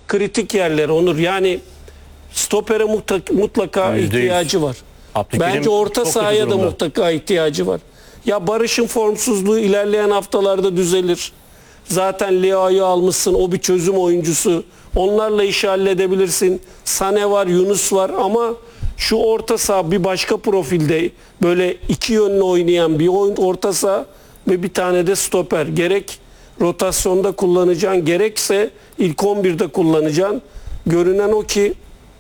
kritik yerleri Onur. Yani stopere mutlaka %100. ihtiyacı var. Abdülkerim Bence orta çok kötü sahaya da durumda. mutlaka ihtiyacı var. Ya Barış'ın formsuzluğu ilerleyen haftalarda düzelir. Zaten Leao'yu almışsın. O bir çözüm oyuncusu. Onlarla işi halledebilirsin. Sane var, Yunus var ama şu orta saha bir başka profilde böyle iki yönlü oynayan bir orta saha ve bir tane de stoper. Gerek rotasyonda kullanacaksın, gerekse ilk 11'de kullanacaksın. Görünen o ki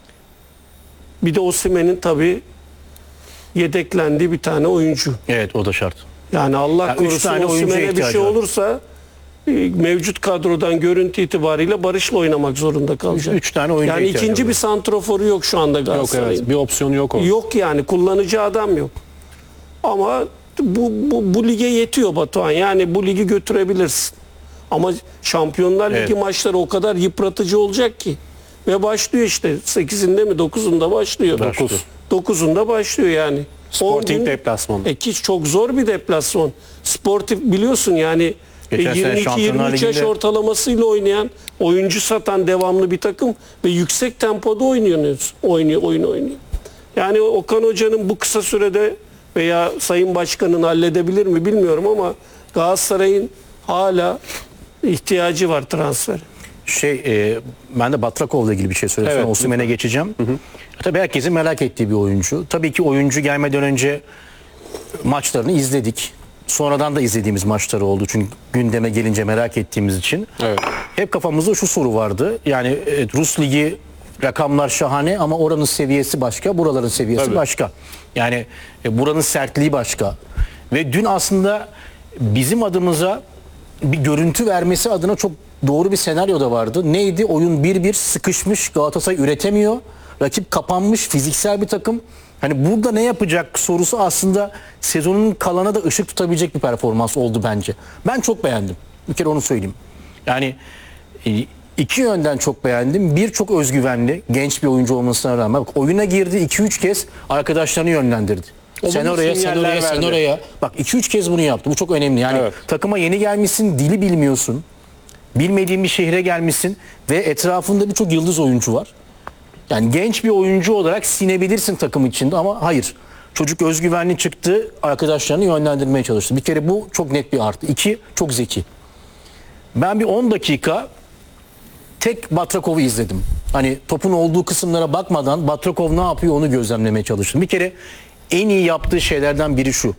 bir de Osimhen'in tabii yedeklendiği bir tane oyuncu. Evet, o da şart. Yani Allah Yani üç korusun tane oyuncuya Osimhen'e bir ihtiyacı şey var. olursa mevcut kadrodan görüntü itibariyle Barış'la oynamak zorunda kalacak. 3 tane oyuncuya Yani ihtiyacı ikinci var. bir santroforu yok şu anda Yok, Galatasaray'ın. evet, bir opsiyonu yok o. Yok yani kullanıcı adam yok. Ama bu lige yetiyor Batuhan. Yani bu ligi götürebilirsin. Ama Şampiyonlar Ligi Evet. maçları o kadar yıpratıcı olacak ki. Ve başlıyor işte. 8'inde mi 9'unda başlıyor. Başlıyor. 9'unda başlıyor yani. 10 Sporting gün- deplasmanı. ki çok zor bir deplasman. Sportif biliyorsun yani Geçen sene 22-23 Şampiyonlar yaş Ligi'nde- ortalamasıyla oynayan, oyuncu satan devamlı bir takım ve yüksek tempoda oynuyor. Yani Okan Hoca'nın bu kısa sürede veya Sayın Başkan'ın halledebilir mi bilmiyorum ama Galatasaray'ın hala ihtiyacı var transfer. Ben de Batrakov'la ilgili bir şey söyleyeyim. Evet, Sonra Osimhen'e geçeceğim. Tabii herkesin merak ettiği bir oyuncu. Tabii ki oyuncu gelmeden önce maçlarını izledik. Sonradan da izlediğimiz maçları oldu. Çünkü gündeme gelince merak ettiğimiz için. Evet. Hep kafamızda şu soru vardı. Yani Rus Ligi rakamlar şahane ama oranın seviyesi başka, buraların seviyesi Tabii. başka. Yani buranın sertliği başka. Ve dün aslında bizim adımıza bir görüntü vermesi adına çok doğru bir senaryo da vardı. Neydi? Oyun 1-1 sıkışmış, Galatasaray üretemiyor. Rakip kapanmış, fiziksel bir takım. Hani burada ne yapacak sorusu aslında sezonun kalana da ışık tutabilecek bir performans oldu bence. Ben çok beğendim. Bir kere onu söyleyeyim. Yani iki yönden çok beğendim. Bir, çok özgüvenli, genç bir oyuncu olmasına rağmen bak, oyuna girdi 2-3 kez arkadaşlarını yönlendirdi. Sen Olumlu oraya, sen sinyaller oraya, sen verdi. oraya. Bak 2-3 kez bunu yaptı. Bu çok önemli. Yani Evet. takıma yeni gelmişsin, dili bilmiyorsun. Bilmediğin bir şehre gelmişsin ve etrafında birçok yıldız oyuncu var. Yani genç bir oyuncu olarak sinebilirsin takım içinde ama hayır. Çocuk özgüvenli çıktı, arkadaşlarını yönlendirmeye çalıştı. Bir kere bu çok net bir artı. 2, çok zeki. Ben bir 10 dakika tek Batrakov'u izledim. Hani topun olduğu kısımlara bakmadan Batrakov ne yapıyor onu gözlemlemeye çalıştım. Bir kere en iyi yaptığı şeylerden biri şu.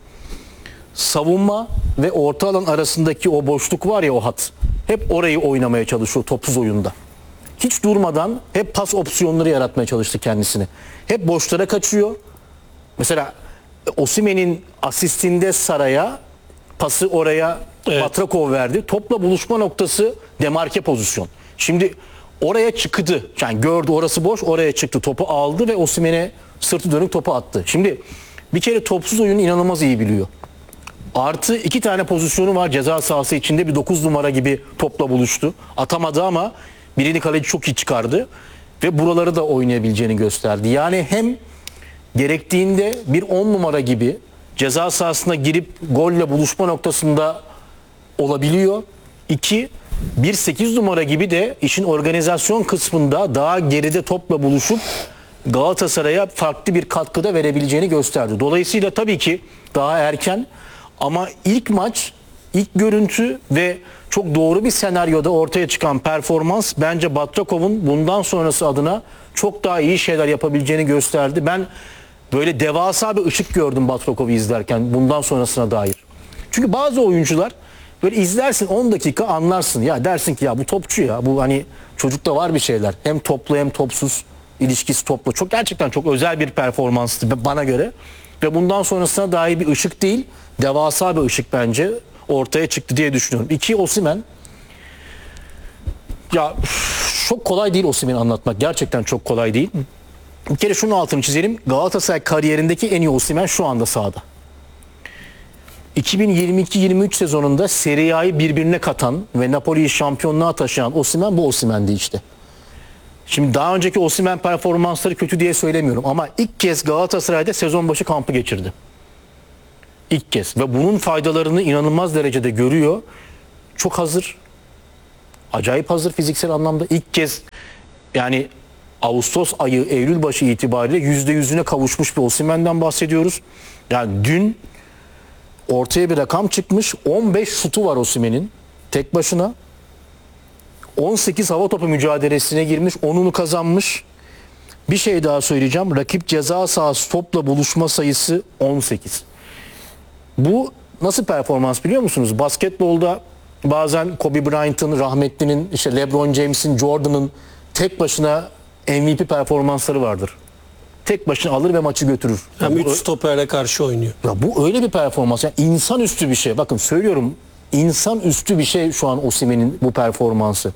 Savunma ve orta alan arasındaki o boşluk var ya, o hat. Hep orayı oynamaya çalışıyor topsuz oyunda. Hiç durmadan hep pas opsiyonları yaratmaya çalıştı kendisini. Hep boşlara kaçıyor. Mesela Osimhen'in asistinde Saray'a pası oraya Batrakov verdi. Topla buluşma noktası demarke pozisyon. Şimdi oraya çıktı. Yani gördü orası boş, oraya çıktı. Topu aldı ve Osimhen'e sırtı dönük topu attı. Şimdi bir kere topsuz oyunu inanılmaz iyi biliyor. Artı 2 tane pozisyonu var ceza sahası içinde, bir 9 numara gibi topla buluştu. Atamadı ama birini kaleci çok iyi çıkardı. Ve buraları da oynayabileceğini gösterdi. Yani hem gerektiğinde bir 10 numara gibi ceza sahasına girip golle buluşma noktasında olabiliyor. 2, bir 8 numara gibi de işin organizasyon kısmında daha geride topla buluşup Galatasaray'a farklı bir katkıda verebileceğini gösterdi. Dolayısıyla tabii ki daha erken ama ilk maç, ilk görüntü ve çok doğru bir senaryoda ortaya çıkan performans bence Batrakov'un bundan sonrası adına çok daha iyi şeyler yapabileceğini gösterdi. Ben böyle devasa bir ışık gördüm Batrakov'u izlerken bundan sonrasına dair. Çünkü bazı oyuncular böyle izlersin 10 dakika anlarsın ya, dersin ki ya bu topçu, ya bu hani çocukta var bir şeyler. Hem toplu hem topsuz ilişkisi toplu. Çok, gerçekten çok özel bir performanstı bana göre. Ve bundan sonrasına dair bir ışık değil, devasa bir ışık bence ortaya çıktı diye düşünüyorum. 2, Osimhen. Ya çok kolay değil Osimhen'i anlatmak. Gerçekten çok kolay değil. Bir kere şunun altını çizelim. Galatasaray kariyerindeki en iyi Osimhen şu anda sahada. 2022-23 sezonunda Serie A'yı birbirine katan ve Napoli'yi şampiyonluğa taşıyan Osimhen bu Osimhen'di işte. Şimdi daha önceki Osimhen performansları kötü diye söylemiyorum ama ilk kez Galatasaray'da sezon başı kampı geçirdi. İlk kez ve bunun faydalarını inanılmaz derecede görüyor. Çok hazır. Acayip hazır fiziksel anlamda. İlk kez yani Ağustos ayı, Eylül başı itibariyle %100'üne kavuşmuş bir Osimhen'den bahsediyoruz. Yani dün ortaya bir rakam çıkmış. 15 şutu var Osimhen'in tek başına. 18 hava topu mücadelesine girmiş. 10'unu kazanmış. Bir şey daha söyleyeceğim. Rakip ceza sahası topla buluşma sayısı 18. Bu nasıl performans biliyor musunuz? Basketbolda bazen Kobe Bryant'ın, rahmetlinin, işte LeBron James'in, Jordan'ın tek başına MVP performansları vardır. Tek başına alır ve maçı götürür. Hem Ya 3 stoperle karşı oynuyor. bu öyle bir performans. Yani insanüstü bir şey. Bakın söylüyorum, insanüstü bir şey şu an Osimhen'in bu performansı.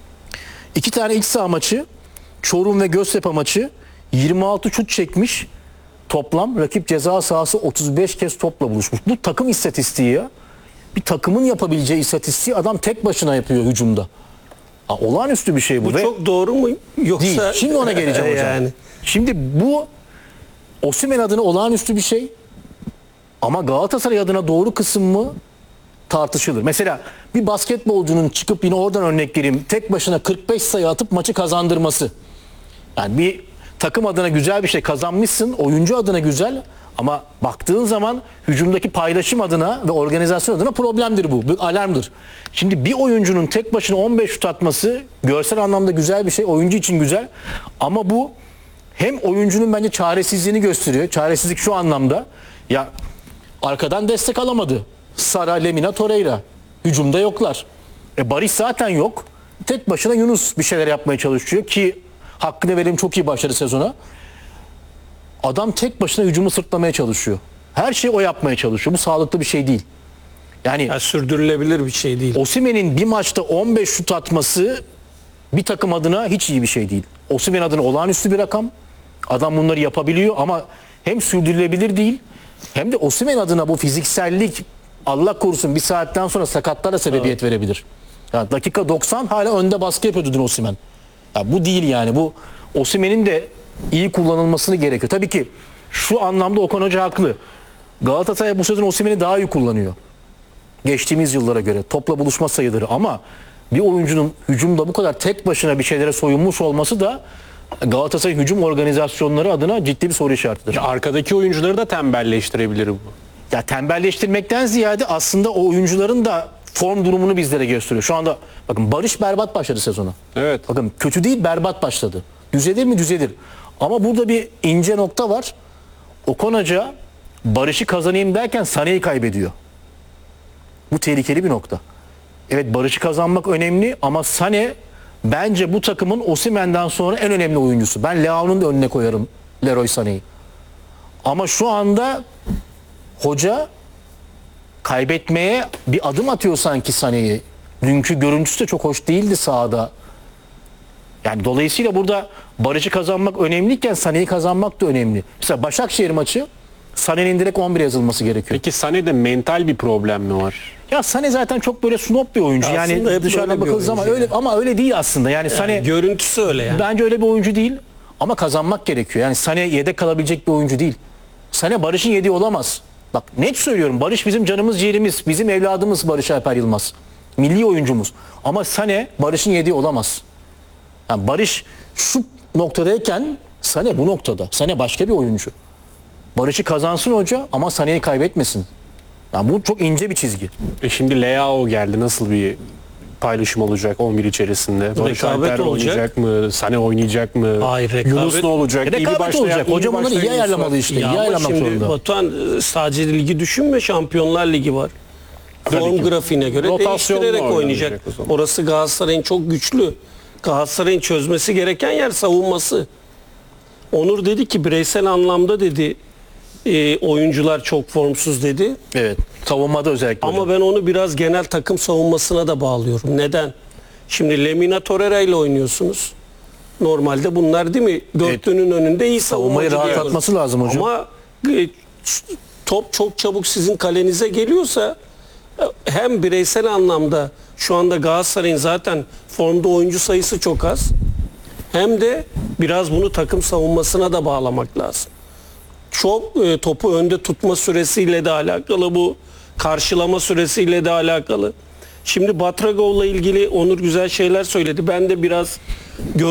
2 tane iç saha maçı, Çorum ve Göztepe maçı, 26 şut çekmiş. Toplam rakip ceza sahası 35 kez topla buluşmuş. Bu takım istatistiği ya. Bir takımın yapabileceği istatistiği adam tek başına yapıyor hücumda. Olağanüstü bir şey bu. Bu Ve çok doğru mu? Yoksa değil. Şimdi ona geleceğim hocam. Yani. Şimdi bu Osimhen adına olağanüstü bir şey. Ama Galatasaray adına doğru kısım mı tartışılır. Mesela bir basketbolcunun çıkıp, yine oradan örnek vereyim, tek başına 45 sayı atıp maçı kazandırması. Yani bir takım adına güzel bir şey kazanmışsın, oyuncu adına güzel, ama baktığın zaman hücumdaki paylaşım adına ve organizasyon adına problemdir bu. Bir alarmdır. Şimdi bir oyuncunun tek başına 15 şut atması görsel anlamda güzel bir şey, oyuncu için güzel, ama bu hem oyuncunun bence çaresizliğini gösteriyor. Çaresizlik şu anlamda, ya arkadan destek alamadı. Sara, Lemina, Torreira. Hücumda yoklar. Barış zaten yok. Tek başına Yunus bir şeyler yapmaya çalışıyor ki hakkını verelim, çok iyi başladı sezona. Adam tek başına hücumu sırtlamaya çalışıyor. Her şeyi o yapmaya çalışıyor. Bu sağlıklı bir şey değil. Yani Sürdürülebilir bir şey değil. Osimhen'in bir maçta 15 şut atması bir takım adına hiç iyi bir şey değil. Osimhen adına olağanüstü bir rakam. Adam bunları yapabiliyor ama hem sürdürülebilir değil, hem de Osimhen adına bu fiziksellik, Allah korusun, bir saatten sonra sakatlara sebebiyet verebilir. Yani dakika 90 hala önde baskı yapıyordu dün Osimhen. Ya bu değil yani. Bu Osimhen'in de iyi kullanılmasını gerekiyor. Tabii ki şu anlamda Okan Hoca haklı. Galatasaray bu sezon Osimhen'i daha iyi kullanıyor. Geçtiğimiz yıllara göre topla buluşma sayıları, ama bir oyuncunun hücumda bu kadar tek başına bir şeylere soyunmuş olması da Galatasaray hücum organizasyonları adına ciddi bir soru işaretidir. Ya arkadaki oyuncuları da tembelleştirebilir bu. Ya tembelleştirmekten ziyade aslında o oyuncuların da form durumunu bizlere gösteriyor. Şu anda bakın, Barış berbat başladı sezona. Evet. Bakın, kötü değil, berbat başladı. Düzelir mi? Düzelir. Ama burada bir ince nokta var. Okan Hoca Barış'ı kazanayım derken Sané'yi kaybediyor. Bu tehlikeli bir nokta. Evet, Barış'ı kazanmak önemli ama Sané bence bu takımın Osimhen'den sonra en önemli oyuncusu. Ben Leao'nun da önüne koyarım Leroy Sané'yi. Ama şu anda hoca kaybetmeye bir adım atıyor sanki Sané'yi. Dünkü görüntüsü de çok hoş değildi sahada. Yani dolayısıyla burada Barış'ı kazanmak önemliyken Sané'yi kazanmak da önemli. Mesela Başakşehir maçı, Sané'nin direkt 11'e yazılması gerekiyor. Peki Sané'de mental bir problem mi var? Ya Sané zaten çok böyle snob bir oyuncu. Aslında hep Yani dışarıdan böyle bir bakıldığı zaman oyuncu öyle, ama öyle değil aslında. Yani Sané Görüntüsü öyle yani. bence öyle bir oyuncu değil, ama kazanmak gerekiyor. Yani Sané yedek kalabilecek bir oyuncu değil. Sané Barış'ın yediği olamaz. Bak, net söylüyorum, Barış bizim canımız ciğerimiz, bizim evladımız Barış Alper Yılmaz. Milli oyuncumuz. Ama Sané Barış'ın yediği olamaz. Yani Barış şu noktadayken Sané bu noktada. Sané başka bir oyuncu. Barış'ı kazansın hoca ama Sané'yi kaybetmesin. Yani bu çok ince bir çizgi. Şimdi Leao geldi. Nasıl bir paylaşım olacak 11 içerisinde? Barış Rekabet Alper olacak. oynayacak mı? Sané oynayacak mı? Hayır, rekabet- Yunus ne olacak? İyi bir Rekabet başlayan- olacak. iyi bir Hocam onları iyi başlayan Yunus var. ayarlamalı işte. Ya İyi ama ayarlamak şimdi zorunda. Batuhan, sadece ligi düşünme, Şampiyonlar Ligi var. Form ki. grafiğine göre Rotasyonla değiştirerek oynayacak oynayacak. o zaman. Orası Galatasaray'ın çok güçlü. Galatasaray'ın çözmesi gereken yer savunması. Onur dedi ki bireysel anlamda dedi oyuncular çok formsuz dedi. Evet. Savunmada özellikle. Ama hocam. ben onu biraz genel takım savunmasına da bağlıyorum. Neden? Şimdi Lemina Torreira ile oynuyorsunuz. Normalde bunlar değil mi? Dörtlünün önünde iyi Savunmayı savunmacı diyoruz. rahatlatması lazım hocam. Ama top çok çabuk sizin kalenize geliyorsa hem bireysel anlamda şu anda Galatasaray'ın zaten formda oyuncu sayısı çok az. Hem de biraz bunu takım savunmasına da bağlamak lazım. Çok topu önde tutma süresiyle de alakalı bu. Karşılama süresiyle de alakalı. Şimdi Batragov'la ilgili Onur güzel şeyler söyledi. Ben de biraz